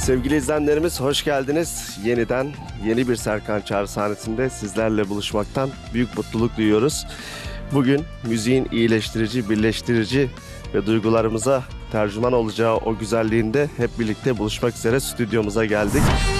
Sevgili izleyenlerimiz hoş geldiniz. Yeniden yeni bir Serkan Çağrı sahnesinde sizlerle buluşmaktan büyük mutluluk duyuyoruz. Bugün müziğin iyileştirici, birleştirici ve duygularımıza tercüman olacağı o güzelliğinde hep birlikte buluşmak üzere stüdyomuza geldik.